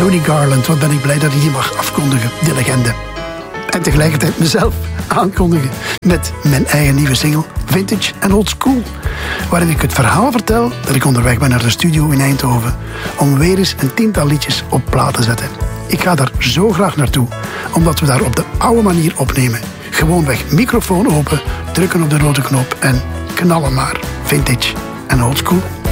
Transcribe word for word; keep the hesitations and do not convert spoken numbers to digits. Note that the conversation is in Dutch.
Judy Garland, wat ben ik blij dat ik die mag afkondigen, de legende. En tegelijkertijd mezelf aankondigen met mijn eigen nieuwe single, Vintage and Old School, waarin ik het verhaal vertel dat ik onderweg ben naar de studio in Eindhoven om weer eens een tiental liedjes op plaat te zetten. Ik ga daar zo graag naartoe, omdat we daar op de oude manier opnemen. Gewoonweg microfoon open, drukken op de rode knop en knallen maar. Vintage and Old School.